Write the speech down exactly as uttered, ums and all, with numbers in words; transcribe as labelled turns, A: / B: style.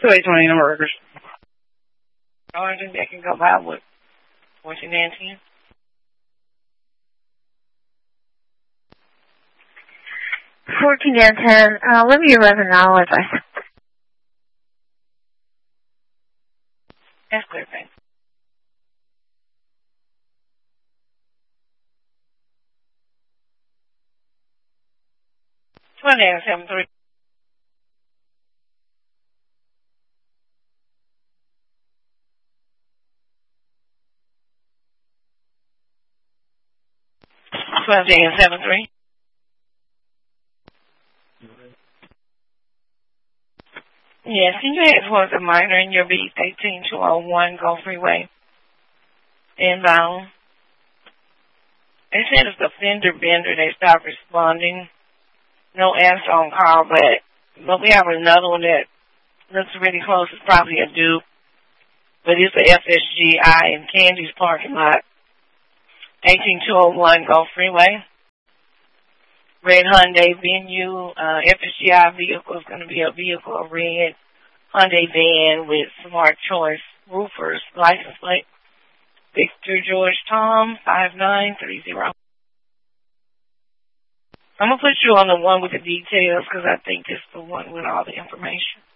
A: two eight twenty number records.
B: Oh, I think that can go by with fourteen and ten.
C: fourteen and ten. Uh, let me eleven now if I...
B: That's clear, thanks. twenty and seven three. twelve and seven three. Yes, can you ask what's a minor in your beat eighteen two oh one Go Freeway inbound? They said it's the fender bender. They stopped responding. No answer on call, but but we have another one that looks really close. It's probably a dupe, but it's the F S G I in Candy's parking lot. eighteen two oh one Go Freeway. Red Hyundai Venue, uh, F S G I vehicle is going to be a vehicle, a red Hyundai van with Smart Choice roofers, license plate. Victor George Tom, five nine three zero. I'm going to put you on the one with the details because I think it's the one with all the information.